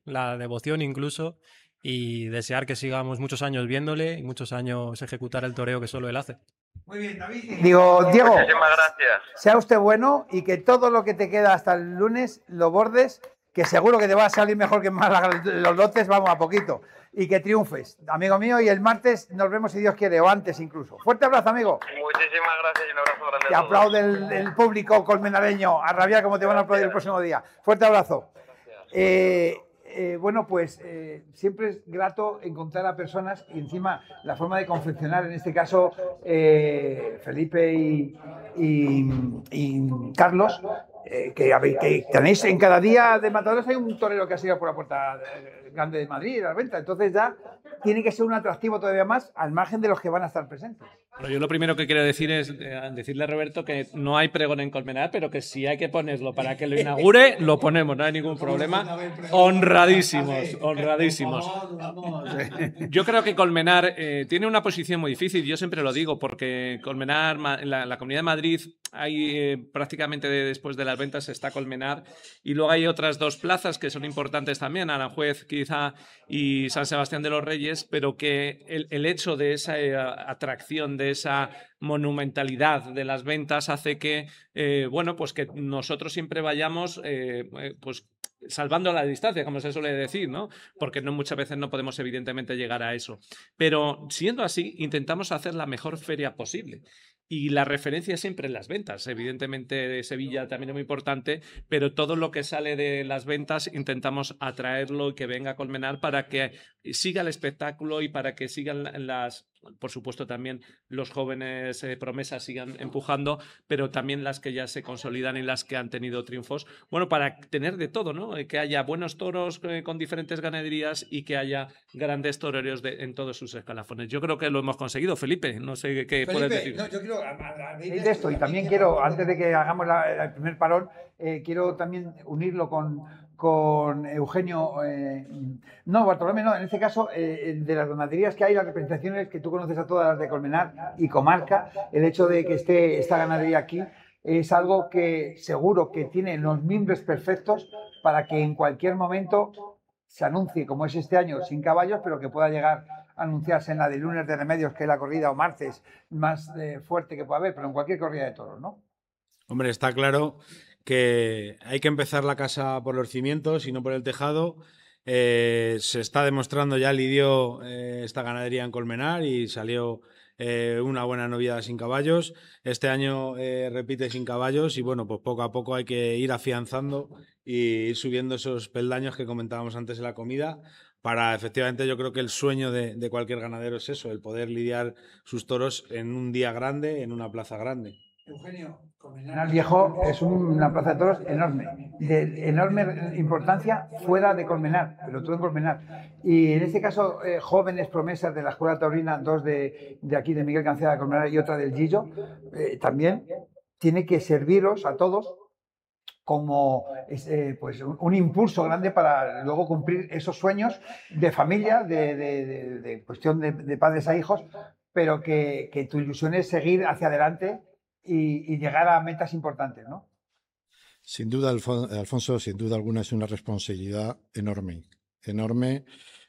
la devoción incluso, y desear que sigamos muchos años viéndole y muchos años ejecutar el toreo que solo él hace. Muy bien, David. Digo, Diego, Muchísimas gracias. sea usted bueno y que todo lo que te queda hasta el lunes lo bordes, que seguro que te va a salir mejor que en Málaga los lotes, vamos a poquito. Y que triunfes, amigo mío, y el martes nos vemos si Dios quiere, o antes incluso. Fuerte abrazo, amigo. Muchísimas gracias y un abrazo grande. Te aplaude el público colmenareño, a rabiar como te van a aplaudir el próximo día. Fuerte abrazo. Bueno, pues siempre es grato encontrar a personas y encima la forma de confeccionar, en este caso Felipe y Carlos, que tenéis en cada día de matadores hay un torero que ha salido por la puerta grande de Madrid, a la venta, entonces ya tiene que ser un atractivo todavía más al margen de los que van a estar presentes. Bueno, yo lo primero que quiero decir es decirle a Roberto que no hay pregón en Colmenar, pero que si hay que ponerlo para que lo inaugure, lo ponemos, no hay ningún problema. Honradísimos, honradísimos. Yo creo que Colmenar tiene una posición muy difícil, yo siempre lo digo, porque Colmenar, la Comunidad de Madrid, hay prácticamente después de las ventas está Colmenar, y luego hay otras dos plazas que son importantes también, Aranjuez quizá y San Sebastián de los Reyes, pero que el hecho de esa atracción, de esa monumentalidad de las ventas hace que, bueno, pues que nosotros siempre vayamos, pues salvando la distancia, como se suele decir, ¿no? Porque no, muchas veces no podemos evidentemente llegar a eso. Pero siendo así, intentamos hacer la mejor feria posible. Y la referencia siempre en las ventas. Evidentemente Sevilla también es muy importante, pero todo lo que sale de las ventas intentamos atraerlo y que venga a Colmenar para que siga el espectáculo y para que sigan por supuesto también los jóvenes promesas sigan empujando, pero también las que ya se consolidan y las que han tenido triunfos. Bueno, para tener de todo, ¿no? Que haya buenos toros con diferentes ganaderías y que haya grandes toreros en todos sus escalafones. Yo creo que lo hemos conseguido, Felipe. No sé qué puedes decir. No, yo quiero de esto y también quiero, antes de que hagamos el primer parón, quiero también unirlo con Eugenio, no, Bartolomé no, en este caso, de las ganaderías que hay, las representaciones que tú conoces a todas las de Colmenar y comarca, el hecho de que esté esta ganadería aquí es algo que seguro que tiene los mimbres perfectos para que en cualquier momento se anuncie, como es este año, sin caballos, pero que pueda llegar a anunciarse en la de lunes de remedios, que es la corrida, o martes más fuerte que pueda haber, pero en cualquier corrida de toros, ¿no? Hombre, está claro que hay que empezar la casa por los cimientos y no por el tejado. Se está demostrando, ya lidió esta ganadería en Colmenar y salió una buena novillada sin caballos. Este año repite sin caballos y bueno, pues poco a poco hay que ir afianzando y ir subiendo esos peldaños que comentábamos antes en la comida. Para, efectivamente, yo creo que el sueño de cualquier ganadero es eso, el poder lidiar sus toros en un día grande, en una plaza grande. Eugenio, Colmenar Viejo es una plaza de toros enorme, de enorme importancia fuera de Colmenar, pero todo en Colmenar. Y en este caso, jóvenes promesas de la Escuela Taurina, dos de aquí, de Miguel Cancela de Colmenar y otra del Gillo, también tiene que serviros a todos como pues un impulso grande para luego cumplir esos sueños de familia, de cuestión de padres a hijos, pero que tu ilusión es seguir hacia adelante y llegar a metas importantes, ¿no? Sin duda, Alfonso, sin duda alguna es una responsabilidad enorme, enorme.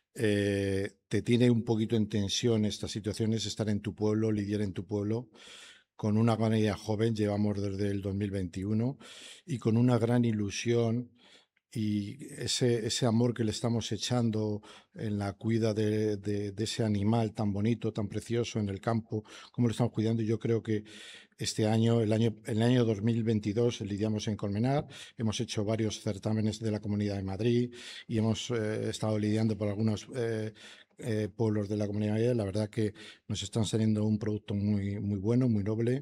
Te tiene un poquito en tensión estas situaciones, estar en tu pueblo, lidiar en tu pueblo, con una ganadería joven, llevamos desde el 2021, y con una gran ilusión y ese amor que le estamos echando en la cuida de ese animal tan bonito, tan precioso en el campo, cómo lo estamos cuidando. Y yo creo que este año, el año 2022, lidiamos en Colmenar, hemos hecho varios certámenes de la Comunidad de Madrid y hemos estado lidiando por algunos pueblos de la Comunidad de Madrid. La verdad que nos están saliendo un producto muy, muy bueno, muy noble,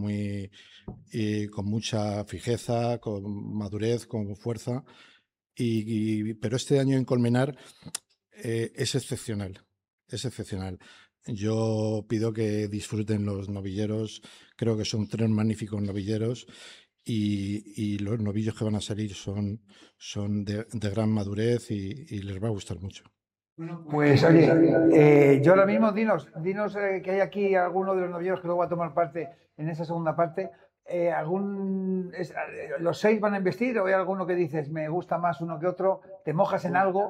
con mucha fijeza, con madurez, con fuerza. Pero este año en Colmenar es excepcional, es excepcional. Yo pido que disfruten los novilleros, creo que son 3 magníficos novilleros y los novillos que van a salir son de gran madurez y les va a gustar mucho. Pues oye, yo ahora mismo, dinos que hay aquí alguno de los novilleros que luego va a tomar parte en esa segunda parte. ¿Los 6 van a investir o hay alguno que dices me gusta más uno que otro? ¿Te mojas en algo?